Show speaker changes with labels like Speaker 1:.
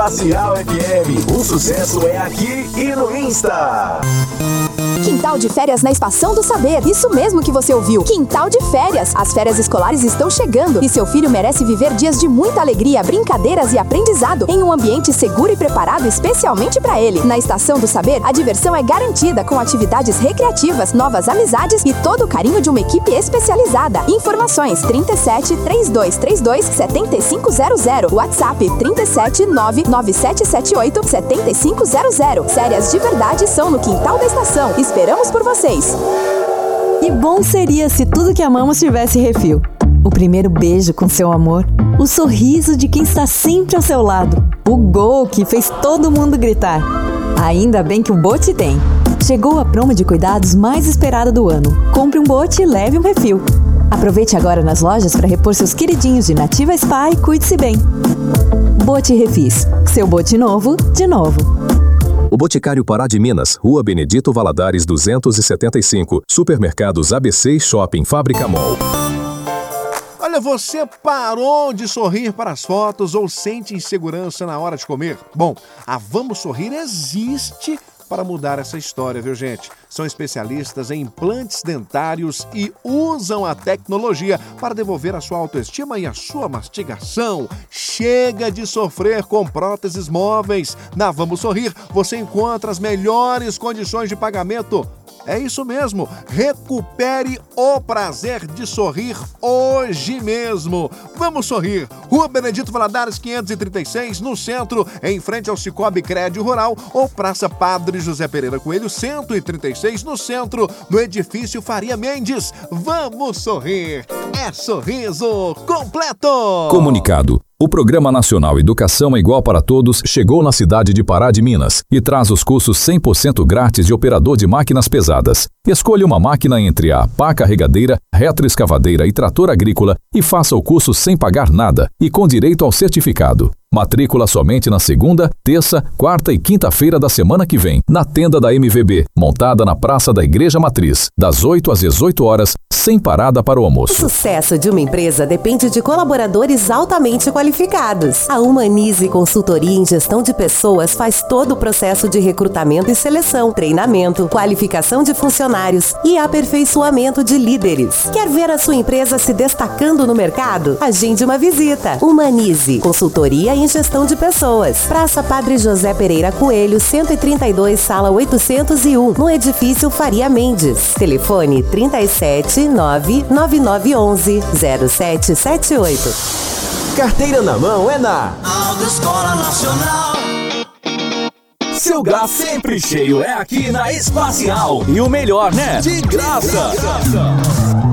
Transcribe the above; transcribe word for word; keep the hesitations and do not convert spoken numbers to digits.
Speaker 1: Espacial F M. O sucesso é aqui e no Insta.
Speaker 2: Quintal de férias na Estação do Saber. Isso mesmo que você ouviu. Quintal de férias. As férias escolares estão chegando e seu filho merece viver dias de muita alegria, brincadeiras e aprendizado em um ambiente seguro e preparado especialmente para ele. Na Estação do Saber, a diversão é garantida com atividades recreativas, novas amizades e todo o carinho de uma equipe especializada. Informações trinta e sete, trinta e dois trinta e dois, setenta e cinco zero zero. WhatsApp trinta e sete, nove nove sete sete oito, setenta e cinco zero zero. Férias de verdade são no Quintal da Estação. Esperamos por vocês!
Speaker 3: E bom seria se tudo que amamos tivesse refil. O primeiro beijo com seu amor, o sorriso de quem está sempre ao seu lado, o gol que fez todo mundo gritar. Ainda bem que o Bote tem. Chegou a promo de cuidados mais esperada do ano. Compre um Bote e leve um refil. Aproveite agora nas lojas para repor seus queridinhos de Nativa Spa e cuide-se bem. Bote Refis. Seu Bote novo, de novo.
Speaker 4: O Boticário Pará de Minas, Rua Benedito Valadares duzentos e setenta e cinco, Supermercados A B C e Shopping Fábrica Mall.
Speaker 5: Olha, você parou de sorrir para as fotos ou sente insegurança na hora de comer? Bom, a Vamos Sorrir existe para mudar essa história, viu, gente? São especialistas em implantes dentários e usam a tecnologia para devolver a sua autoestima e a sua mastigação. Chega de sofrer com próteses móveis. Na Vamos Sorrir, você encontra as melhores condições de pagamento. É isso mesmo, recupere o prazer de sorrir hoje mesmo. Vamos Sorrir, Rua Benedito Valadares quinhentos e trinta e seis, no centro, em frente ao Cicobi Crédito Rural, ou Praça Padre José Pereira Coelho, cento e trinta e seis, no centro, no edifício Faria Mendes. Vamos Sorrir, é sorriso completo.
Speaker 4: Comunicado. O Programa Nacional Educação Igual para Todos chegou na cidade de Pará de Minas e traz os cursos cem por cento grátis de operador de máquinas pesadas. Escolha uma máquina entre a pá carregadeira, retroescavadeira e trator agrícola e faça o curso sem pagar nada e com direito ao certificado. Matrícula somente na segunda, terça, quarta e quinta-feira da semana que vem, na tenda da M V B, montada na Praça da Igreja Matriz, das oito às dezoito horas, sem parada para o almoço.
Speaker 6: O sucesso de uma empresa depende de colaboradores altamente qualificados. A Humanize Consultoria em Gestão de Pessoas faz todo o processo de recrutamento e seleção, treinamento, qualificação de funcionários e aperfeiçoamento de líderes. Quer ver a sua empresa se destacando no mercado? Agende uma visita. Humanize Consultoria em Gestão de Pessoas. Praça Padre José Pereira Coelho, cento e trinta e dois, sala oitocentos e um, no edifício Faria Mendes. Telefone trinta e sete, nove nove nove um um, zero sete sete oito.
Speaker 1: Carteira na mão é na
Speaker 7: Autoescola Nacional.
Speaker 1: Seu gás sempre cheio é aqui na Espacial. E o melhor, né? De graça. De graça.